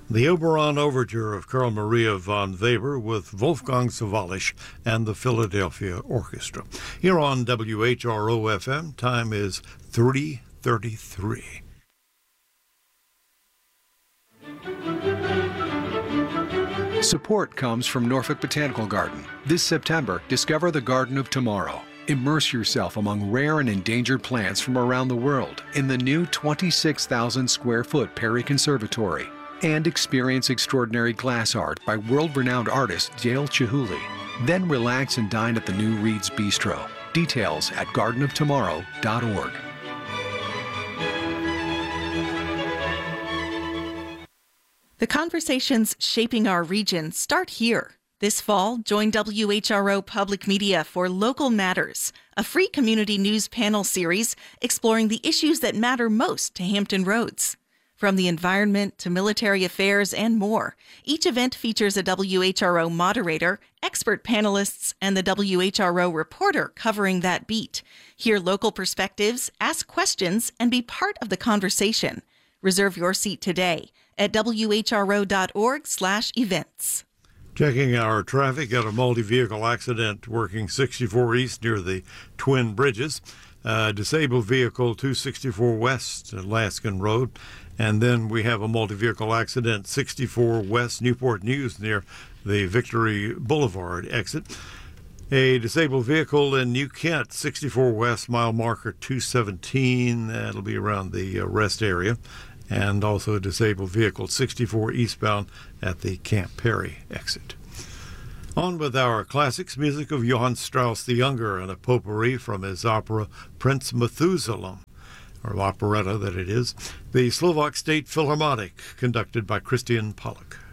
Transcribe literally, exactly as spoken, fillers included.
The Oberon Overture of Carl Maria von Weber with Wolfgang Sawallisch and the Philadelphia Orchestra. Here on W H R O F M, time is three thirty-three. Support comes from Norfolk Botanical Garden. This September, discover the Garden of Tomorrow. Immerse yourself among rare and endangered plants from around the world in the new twenty-six thousand square foot Perry Conservatory. And experience extraordinary glass art by world-renowned artist Dale Chihuly. Then relax and dine at the new Reed's Bistro. Details at garden of tomorrow dot org. The conversations shaping our region start here. This fall, join W H R O Public Media for Local Matters, a free community news panel series exploring the issues that matter most to Hampton Roads. From the environment to military affairs and more, each event features a W H R O moderator, expert panelists, and the W H R O reporter covering that beat. Hear local perspectives, ask questions, and be part of the conversation. Reserve your seat today at W H R O dot org slash events. Checking our traffic, got a multi-vehicle accident working sixty-four East near the Twin Bridges. Uh, disabled vehicle two sixty-four West Alaskan Road. And then we have a multi-vehicle accident sixty-four West Newport News near the Victory Boulevard exit. A disabled vehicle in New Kent, sixty-four West, mile marker two seventeen. That'll be around the uh, rest area. And also a disabled vehicle, sixty-four eastbound at the Camp Perry exit. On with our classics, music of Johann Strauss the Younger and a potpourri from his opera Prince Methuselah, or operetta that it is, the Slovak State Philharmonic, conducted by Christian Pollock.